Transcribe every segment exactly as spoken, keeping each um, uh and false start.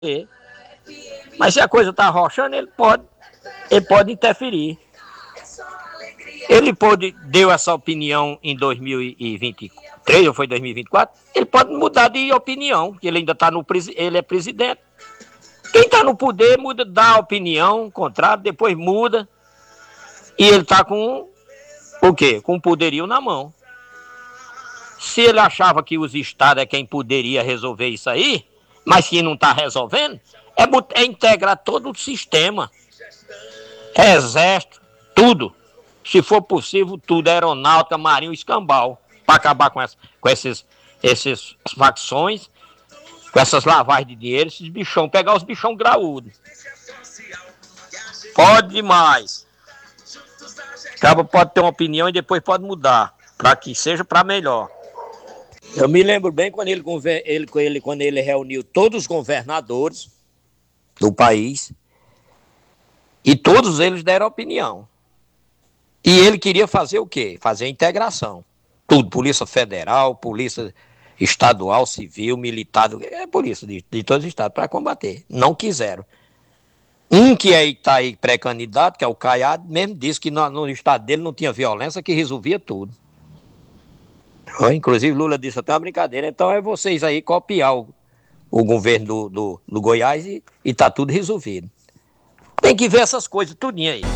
Mas se a coisa está arrochando, ele pode, ele pode interferir. Ele pode, deu essa opinião em dois mil e vinte e três, ou foi dois mil e vinte e quatro, ele pode mudar de opinião, que ele ainda está no, ele é presidente. Quem está no poder muda, dá opinião contrária, depois muda, e ele está com o quê? Com o poderio na mão. Se ele achava que os estados é quem poderia resolver isso aí, mas que não está resolvendo, é, é integrar todo o sistema. Exército, tudo. Se for possível, tudo, aeronáutica, marinho, escambau, para acabar com, essa, com esses, esses facções, com essas lavagens de dinheiro, esses bichão, pegar os bichão graúdos. Pode demais. Acaba pode ter uma opinião e depois pode mudar, para que seja para melhor. Eu me lembro bem quando ele, ele, ele, quando ele reuniu todos os governadores do país e todos eles deram opinião. E ele queria fazer o quê? Fazer a integração. Tudo, Polícia Federal, Polícia Estadual, Civil, Militar, é Polícia de, de todos os estados, para combater. Não quiseram. Um que está aí pré-candidato, que é o Caiado, mesmo disse que no, no estado dele não tinha violência, que resolvia tudo. Inclusive Lula disse até uma brincadeira, então é vocês aí copiar o, o governo do, do, do Goiás e, e tá tudo resolvido. Tem que ver essas coisas tudinho aí.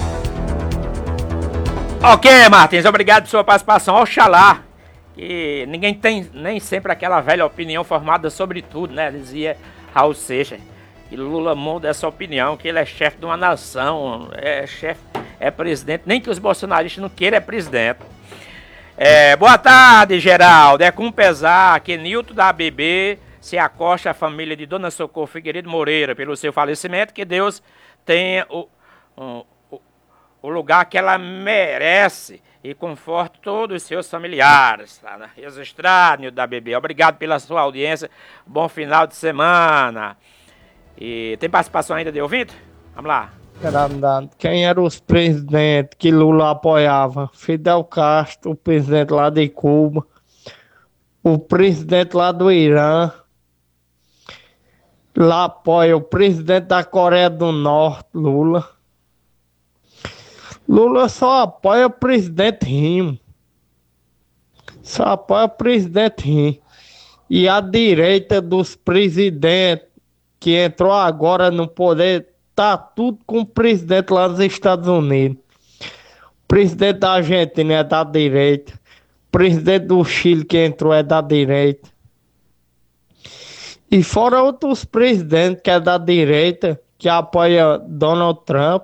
Ok, Martins, obrigado por sua participação. Oxalá, que ninguém tem nem sempre aquela velha opinião formada sobre tudo, né? Dizia Raul Seixas. E Lula muda essa opinião, que ele é chefe de uma nação, é chefe, é presidente, nem que os bolsonaristas não queiram é presidente. É, boa tarde, Geraldo. É com pesar que Nilton da A B B se acosta à família de Dona Socorro Figueiredo Moreira pelo seu falecimento, que Deus tenha o, o, o lugar que ela merece e conforte todos os seus familiares. Tá registrado, Nilton da A B B. Obrigado pela sua audiência. Bom final de semana. E tem participação ainda de ouvinte? Vamos lá. Quem eram os presidentes que Lula apoiava? Fidel Castro, o presidente lá de Cuba, o presidente lá do Irã, lá apoia o presidente da Coreia do Norte, Lula. Lula só apoia o presidente Rim. Só apoia o presidente Rim. E a direita dos presidentes que entrou agora no poder, tá tudo com o presidente lá dos Estados Unidos. O presidente da Argentina é da direita. O presidente do Chile que entrou é da direita. E fora outros presidentes que é da direita, que apoia Donald Trump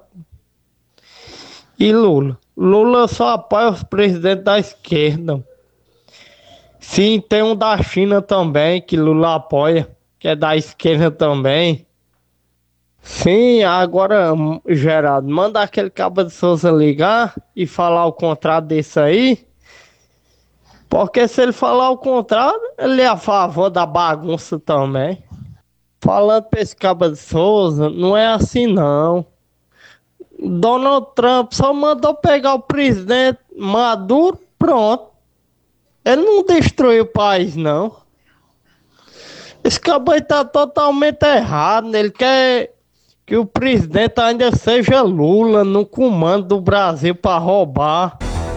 e Lula. Lula só apoia os presidentes da esquerda. Sim, tem um da China também, que Lula apoia, que é da esquerda também. Sim, agora, Geraldo, manda aquele Cabo de Souza ligar e falar o contrário desse aí. Porque se ele falar o contrário, ele é a favor da bagunça também. Falando pra esse Cabo de Souza, não é assim não. Donald Trump só mandou pegar o presidente Maduro, pronto. Ele não destruiu o país, não. Esse cabo aí tá totalmente errado. Ele quer que o presidente ainda seja Lula no comando do Brasil pra roubar.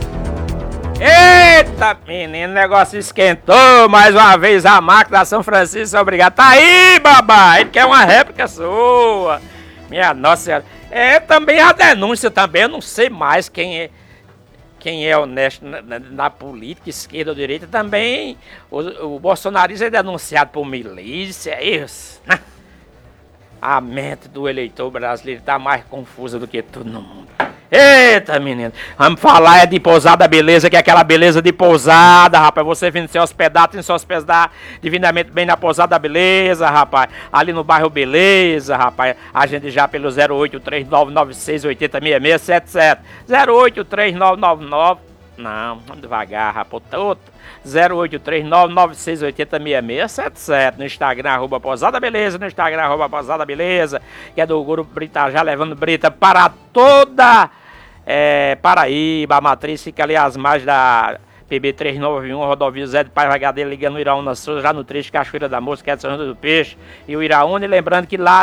Eita, menino, o negócio esquentou. Mais uma vez a máquina da São Francisco, obrigado. Tá aí, babá. Ele quer uma réplica sua. Minha nossa senhora. É também a denúncia também. Eu não sei mais quem é. Quem é honesto na, na, na política, esquerda ou direita, também o, o bolsonarismo é denunciado por milícia, isso, né? A mente do eleitor brasileiro está mais confusa do que tudo no mundo. Eita, menino, vamos falar é de Pousada Beleza, que é aquela beleza de pousada, rapaz. Você vindo se hospedar, tem que se hospedar divinamente bem na Pousada Beleza, rapaz. Ali no bairro Beleza, rapaz. A gente já pelo zero oito três nove nove seis oito zero seis seis sete sete. zero oito três nove nove nove. Não, vamos devagar, rapaz. Outro. zero oito três nove nove seis oito zero seis seis sete sete. No Instagram, arroba Pousada Beleza. No Instagram, arroba Pousada Beleza. Que é do Grupo Brita, já levando Brita para toda... É, Paraíba, a matriz fica ali às margens da P B trezentos e noventa e um, rodovia Zé de Paz H D, ligando o Iraúna Souza, já no trecho Cachoeira da Moça, que é de São João do Peixe, e o Iraúna, e lembrando que lá